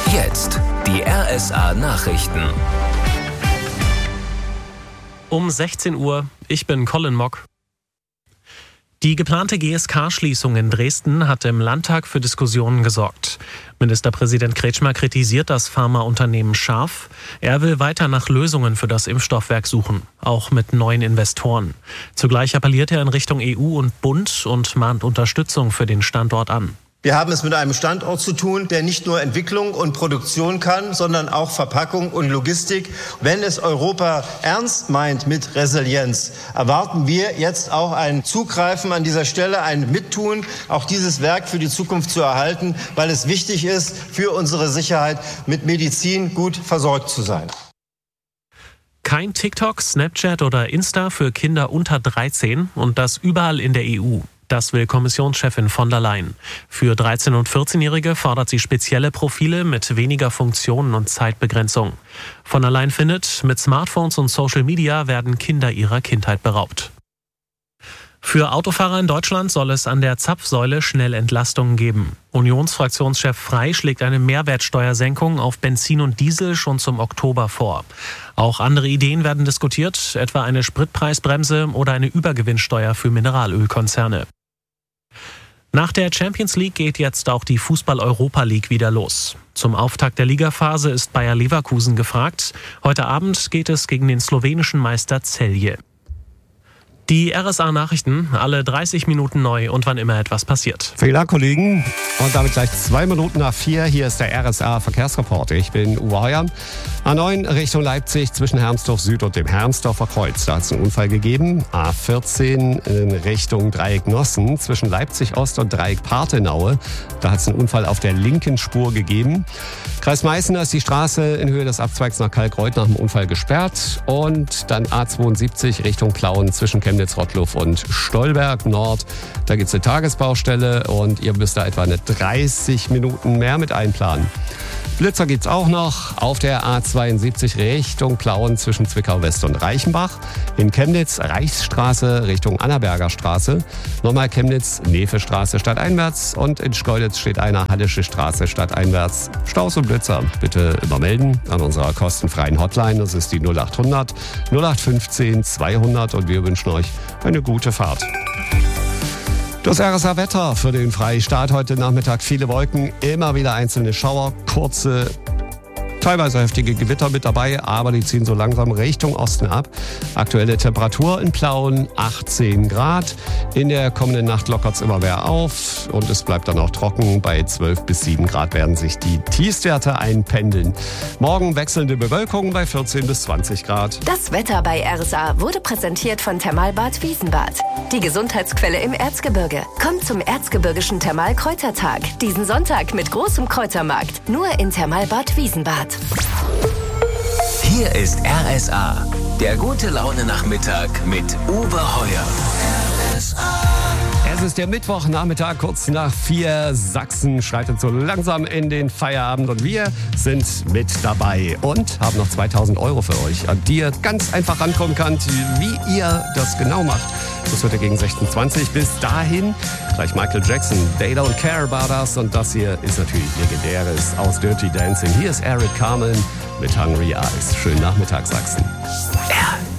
Jetzt die RSA Nachrichten. Um 16 Uhr, ich bin Colin Mock. Die geplante GSK-Schließung in Dresden hat im Landtag für Diskussionen gesorgt. Ministerpräsident Kretschmer kritisiert das Pharmaunternehmen scharf. Er will weiter nach Lösungen für das Impfstoffwerk suchen, auch mit neuen Investoren. Zugleich appelliert er in Richtung EU und Bund und mahnt Unterstützung für den Standort an. Wir haben es mit einem Standort zu tun, der nicht nur Entwicklung und Produktion kann, sondern auch Verpackung und Logistik. Wenn es Europa ernst meint mit Resilienz, erwarten wir jetzt auch ein Zugreifen an dieser Stelle, ein Mittun, auch dieses Werk für die Zukunft zu erhalten, weil es wichtig ist, für unsere Sicherheit mit Medizin gut versorgt zu sein. Kein TikTok, Snapchat oder Insta für Kinder unter 13 und das überall in der EU. Das will Kommissionschefin von der Leyen. Für 13- und 14-Jährige fordert sie spezielle Profile mit weniger Funktionen und Zeitbegrenzung. Von der Leyen findet, mit Smartphones und Social Media werden Kinder ihrer Kindheit beraubt. Für Autofahrer in Deutschland soll es an der Zapfsäule schnell Entlastungen geben. Unionsfraktionschef Frey schlägt eine Mehrwertsteuersenkung auf Benzin und Diesel schon zum Oktober vor. Auch andere Ideen werden diskutiert, etwa eine Spritpreisbremse oder eine Übergewinnsteuer für Mineralölkonzerne. Nach der Champions League geht jetzt auch die Fußball-Europa League wieder los. Zum Auftakt der Ligaphase ist Bayer Leverkusen gefragt. Heute Abend geht es gegen den slowenischen Meister Celje. Die RSA-Nachrichten, alle 30 Minuten neu und wann immer etwas passiert. Vielen Dank, Kollegen. Und damit gleich 2 Minuten nach 4. Hier ist der RSA-Verkehrsreport. Ich bin Uwe Heuer. A9 Richtung Leipzig zwischen Hermsdorf Süd und dem Hermsdorfer Kreuz. Da hat es einen Unfall gegeben. A14 in Richtung Dreieck Nossen zwischen Leipzig Ost und Dreieck Parthenaue. Da hat es einen Unfall auf der linken Spur gegeben. Kreis Meißen ist die Straße in Höhe des Abzweigs nach Kalkreuth nach dem Unfall gesperrt. Und dann A72 Richtung Plauen zwischen Chemnitz, Rottluff und Stolberg Nord. Da gibt es eine Tagesbaustelle und ihr müsst da etwa eine 30 Minuten mehr mit einplanen. Blitzer gibt's auch noch auf der A72 Richtung Plauen zwischen Zwickau West und Reichenbach. In Chemnitz Reichsstraße Richtung Annaberger Straße. Nochmal Chemnitz Nevestraße stadteinwärts und in Schkeuditz steht eine Hallische Straße stadteinwärts. Staus und Blitzer bitte immer melden an unserer kostenfreien Hotline. Das ist die 0800 0815 200 und wir wünschen euch eine gute Fahrt. Das RSA-Wetter für den Freistart heute Nachmittag. Viele Wolken, immer wieder einzelne Schauer, kurze, teilweise heftige Gewitter mit dabei, aber die ziehen so langsam Richtung Osten ab. Aktuelle Temperatur in Plauen 18 Grad. In der kommenden Nacht lockert es immer mehr auf und es bleibt dann auch trocken. Bei 12 bis 7 Grad werden sich die Tiefstwerte einpendeln. Morgen wechselnde Bewölkung bei 14 bis 20 Grad. Das Wetter bei RSA wurde präsentiert von Thermalbad Wiesenbad. Die Gesundheitsquelle im Erzgebirge. Kommt zum Erzgebirgischen Thermalkräutertag. Diesen Sonntag mit großem Kräutermarkt. Nur in Thermalbad Wiesenbad. Hier ist RSA, der gute Laune-Nachmittag mit Uwe Heuer. Es ist der Mittwochnachmittag, kurz nach 4. Sachsen schreitet so langsam in den Feierabend und wir sind mit dabei und haben noch 2000 Euro für euch, an die ihr ganz einfach rankommen könnt, wie ihr das genau macht. Das wird ja gegen 16:20. Bis dahin gleich Michael Jackson, They Don't Care About Us und das hier ist natürlich legendäres aus Dirty Dancing. Hier ist Eric Carmen mit Hungry Eyes. Schönen Nachmittag, Sachsen.